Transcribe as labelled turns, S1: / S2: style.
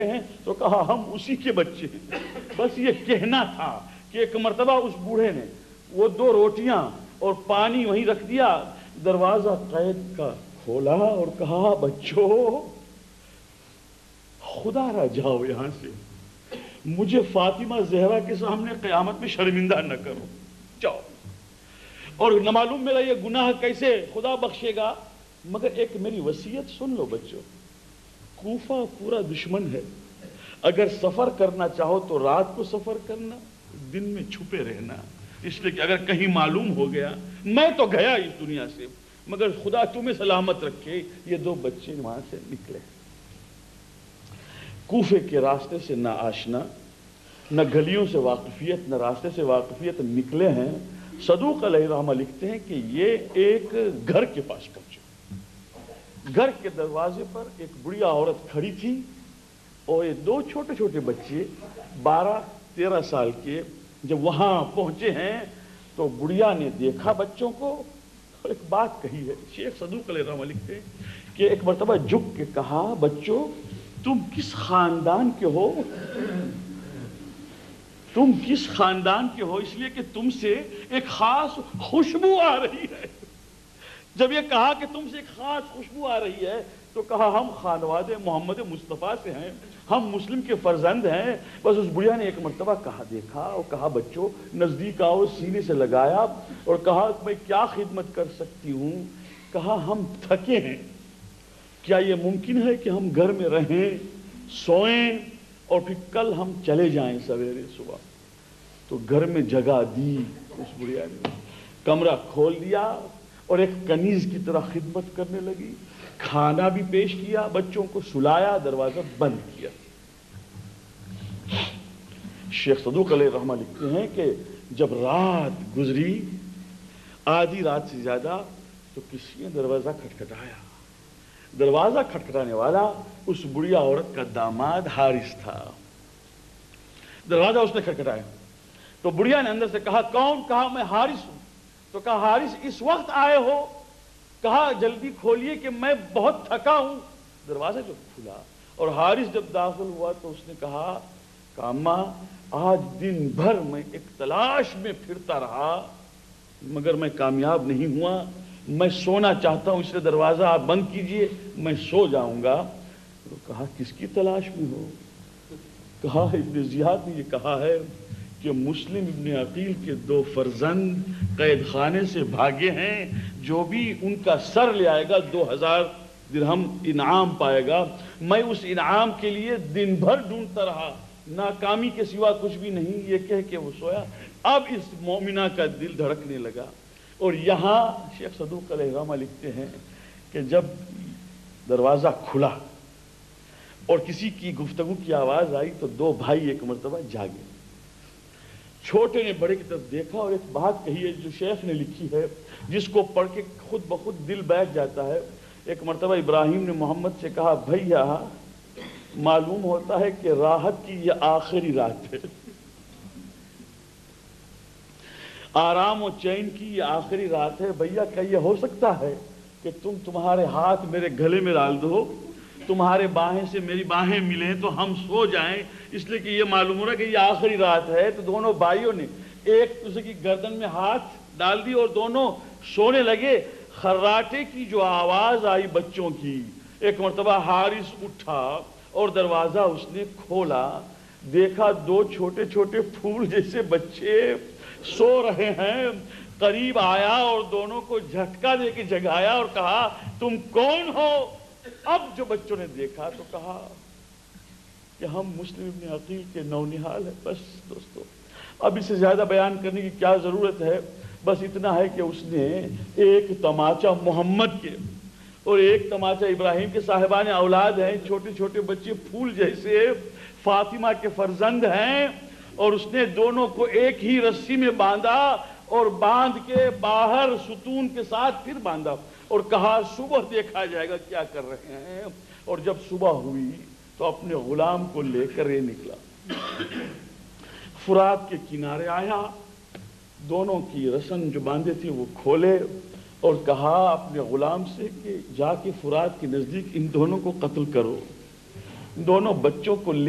S1: ہیں تو کہا ہم اسی کے بچے ہیں۔ بس یہ کہنا تھا کہ ایک مرتبہ اس بوڑھے نے وہ 2 روٹیاں اور پانی وہیں رکھ دیا، دروازہ قید کا کھولا اور کہا بچوں خدا را جاؤ یہاں سے، مجھے فاطمہ زہرا کے سامنے قیامت میں شرمندہ نہ کرو، جاؤ۔ اور نہ معلوم میرا یہ گناہ کیسے خدا بخشے گا، مگر ایک میری وصیت سن لو بچوں، کوفہ پورا دشمن ہے، اگر سفر کرنا چاہو تو رات کو سفر کرنا، دن میں چھپے رہنا، اس لیے کہ اگر کہیں معلوم ہو گیا میں تو گیا اس دنیا سے، مگر خدا تمہیں سلامت رکھے۔ یہ 2 بچے وہاں سے نکلے، کوفے کے راستے سے نہ آشنا، نہ گلیوں سے واقفیت، نہ راستے سے واقفیت، نکلے ہیں۔ صدوق علیہ الرحمہ لکھتے ہیں کہ یہ ایک گھر کے پاس پہنچے، گھر کے دروازے پر ایک بڑھیا عورت کھڑی تھی اور یہ 2 چھوٹے چھوٹے بچے 12-13 سال کے جب وہاں پہنچے ہیں تو بڑھیا نے دیکھا بچوں کو اور ایک بات کہی ہے۔ شیخ صدوق علیہ الرحمہ لکھتے ہیں کہ ایک مرتبہ جھک کے کہا بچوں تم کس خاندان کے ہو؟ تم کس خاندان کے ہو؟ اس لیے کہ تم سے ایک خاص خوشبو آ رہی ہے۔ جب یہ کہا کہ تم سے ایک خاص خوشبو آ رہی ہے تو کہا ہم خانواد محمد مصطفیٰ سے ہیں، ہم مسلم کے فرزند ہیں۔ بس اس بڑھیا نے ایک مرتبہ کہا، دیکھا اور کہا بچوں نزدیک آؤ، سینے سے لگایا اور کہا میں کیا خدمت کر سکتی ہوں؟ کہا ہم تھکے ہیں، کیا یہ ممکن ہے کہ ہم گھر میں رہیں، سوئیں اور پھر کل ہم چلے جائیں سویرے صبح؟ تو گھر میں جگہ دی اس بڑھیا نے، کمرہ کھول دیا اور ایک کنیز کی طرح خدمت کرنے لگی، کھانا بھی پیش کیا، بچوں کو سلایا، دروازہ بند کیا۔ شیخ صدوق علیہ الرحمہ لکھتے ہیں کہ جب رات گزری آدھی رات سے زیادہ تو کسی نے دروازہ کھٹکھٹایا، دروازہ کھٹکھٹانے والا اس بڑھیا عورت کا داماد حارث تھا۔ دروازہ اس نے کھٹکھٹایا تو بڑھیا نے اندر سے کہا کون؟ کہا میں حارث ہوں۔ تو کہا حارث اس وقت آئے ہو؟ کہا جلدی کھولیے کہ میں بہت تھکا ہوں۔ دروازہ جب کھلا اور حارث جب داخل ہوا تو اس نے کہا اماں آج دن بھر میں ایک تلاش میں پھرتا رہا مگر میں کامیاب نہیں ہوا، میں سونا چاہتا ہوں، اس لیے دروازہ آپ بند کیجئے، میں سو جاؤں گا۔ تو کہا کس کی تلاش میں ہو؟ کہا ابن زیاد نے یہ کہا ہے کہ مسلم ابن عقیل کے 2 فرزند قید خانے سے بھاگے ہیں، جو بھی ان کا سر لے آئے گا 2000 درہم انعام پائے گا۔ میں اس انعام کے لیے دن بھر ڈھونڈتا رہا، ناکامی کے سوا کچھ بھی نہیں، یہ کہہ کے وہ سویا۔ اب اس مومنہ کا دل دھڑکنے لگا۔ اور یہاں شیخ صدوق علیہ الرحمہ لکھتے ہیں کہ جب دروازہ کھلا اور کسی کی گفتگو کی آواز آئی تو 2 بھائی ایک مرتبہ جاگے، چھوٹے نے بڑے کی طرف دیکھا اور ایک بات کہی ہے جو شیخ نے لکھی ہے، جس کو پڑھ کے خود بخود دل بیٹھ جاتا ہے۔ ایک مرتبہ ابراہیم نے محمد سے کہا بھیا معلوم ہوتا ہے کہ راحت کی یہ آخری رات ہے، آرام و چین کی یہ آخری رات ہے، بھیا کیا یہ ہو سکتا ہے کہ تمہارے ہاتھ میرے گلے میں ڈال دو، تمہارے باہیں سے میری باہیں ملیں تو ہم سو جائیں، اس لیے کہ یہ معلوم ہو رہا ہے کہ یہ آخری رات ہے۔ تو دونوں بھائیوں نے ایک دوسرے کی گردن میں ہاتھ ڈال دی اور دونوں سونے لگے۔ خراٹے کی جو آواز آئی بچوں کی، ایک مرتبہ حارث اٹھا اور دروازہ اس نے کھولا، دیکھا 2 چھوٹے چھوٹے پھول جیسے بچے سو رہے ہیں، قریب آیا اور دونوں کو جھٹکا دے کے جگایا اور کہا تم کون ہو؟ اب جو بچوں نے دیکھا تو کہا کہ ہم مسلم ابن عقیل کے نونہال ہیں۔ بس دوستو اب اس سے زیادہ بیان کرنے کی کیا ضرورت ہے، بس اتنا ہے کہ اس نے ایک تماچا محمد کے اور ایک تماچا ابراہیم کے صاحبان اولاد ہیں، چھوٹے چھوٹے بچے پھول جیسے فاطمہ کے فرزند ہیں، اور اس نے دونوں کو ایک ہی رسی میں باندھا اور باندھ کے باہر ستون کے ساتھ پھر باندھا اور کہا صبح دیکھا جائے گا کیا کر رہے ہیں۔ اور جب صبح ہوئی تو اپنے غلام کو لے کر یہ نکلا، فرات کے کنارے آیا، دونوں کی رسن جو باندھے تھی وہ کھولے اور کہا اپنے غلام سے کہ جا کے فرات کے نزدیک ان دونوں کو قتل کرو۔ دونوں بچوں کو